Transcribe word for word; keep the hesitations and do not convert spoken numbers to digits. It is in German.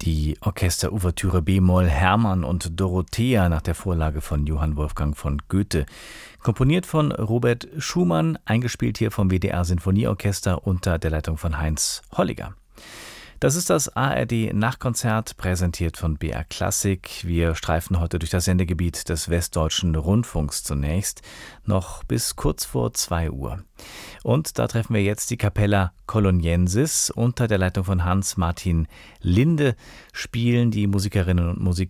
Die Orchesterouvertüre B-Moll Hermann und Dorothea nach der Vorlage von Johann Wolfgang von Goethe. Komponiert von Robert Schumann, eingespielt hier vom W D R Sinfonieorchester unter der Leitung von Heinz Holliger. Das ist das A R D-Nachtkonzert, präsentiert von B R Klassik. Wir streifen heute durch das Sendegebiet des Westdeutschen Rundfunks zunächst, noch bis kurz vor zwei Uhr. Und da treffen wir jetzt die Capella Coloniensis unter der Leitung von Hans-Martin Linde. Spielen die Musikerinnen und Musiker